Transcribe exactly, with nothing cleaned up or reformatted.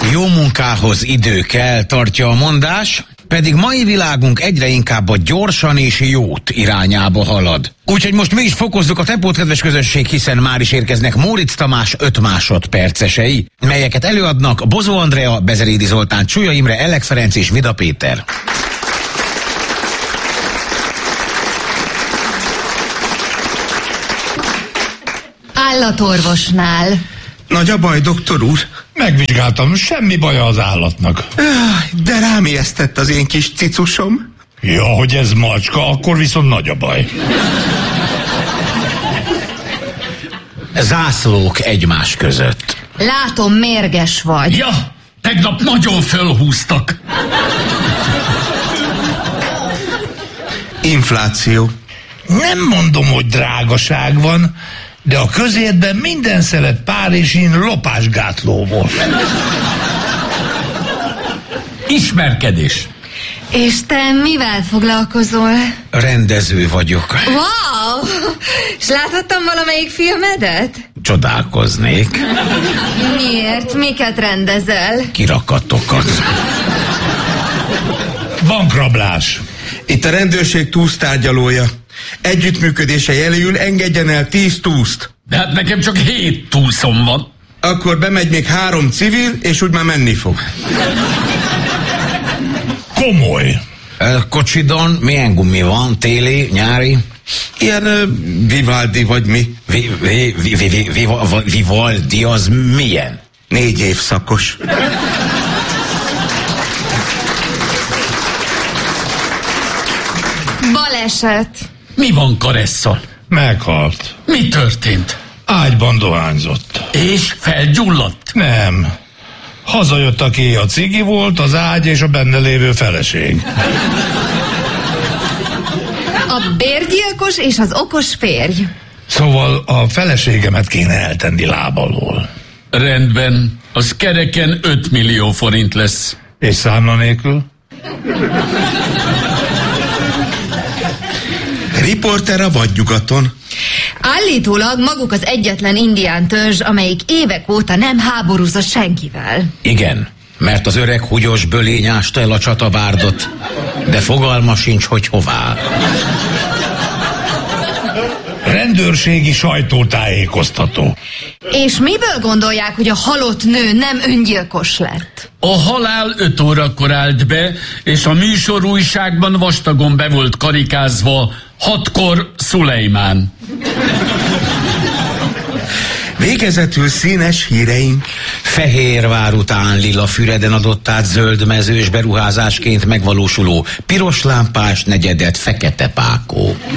Jó munkához idő kell, tartja a mondás, pedig mai világunk egyre inkább a gyorsan és jót irányába halad. Úgyhogy most mi is fokozzuk a tempót, kedves közösség, hiszen már is érkeznek Móricz Tamás öt másodpercesei, melyeket előadnak Bozó Andrea, Bezerédi Zoltán, Csúlya Imre, Elek Ferenc és Vida Péter. Állatorvosnál. Nagy a baj, doktor úr? Megvizsgáltam, semmi baja az állatnak. De rám ijesztett az én kis cicusom. Ja, hogy ez macska, akkor viszont nagy a baj. Zászlók egymás között. Látom, mérges vagy. Ja, tegnap nagyon fölhúztak. Infláció. Nem mondom, hogy drágaság van, de a közértben minden szelet párizsin lopásgátló volt. Ismerkedés. És te mivel foglalkozol? Rendező vagyok. Wow! És láthattam valamelyik filmedet? Csodálkoznék. Miért? Miket rendezel? Kirakatokat. Bankrablás. Itt a rendőrség túsztárgyalója. Együttműködése jelül, engedjen el tíz túszt. De hát nekem csak hét túszom van. Akkor bemegy még három civil, és úgy már menni fog. Komoly. Kocsidon milyen gumi van? Téli, nyári? Ilyen uh, Vivaldi vagy mi? Vi, vi, vi, vi, vi, vi, Vivaldi az milyen? Négy évszakos. Baleset. Mi van Karesszal? Meghalt. Mi történt? Ágyban dohányzott. És felgyulladt? Nem. Hazajött, aki a cigi volt, az ágy és a benne lévő feleség. A bérgyilkos és az okos férj. Szóval a feleségemet kéne eltenni lábalól. Rendben, az kereken öt millió forint lesz. És számla nélkül? Riporter a vadnyugaton. Állítólag maguk az egyetlen indián törzs, amelyik évek óta nem háborúzott senkivel. Igen, mert az öreg húgyos bölény ásta el a csatabárdot, de fogalma sincs, hogy hová. Rendőrségi sajtótájékoztató. És miből gondolják, hogy a halott nő nem öngyilkos lett? A halál öt órakor állt be, és a műsorújságban vastagon be volt karikázva hatkor Szulejmán. Végezetül színes híreim. Fehérvár után lila Füreden adott át zöld mezős beruházásként megvalósuló piros lámpás negyedet Fekete Pákó.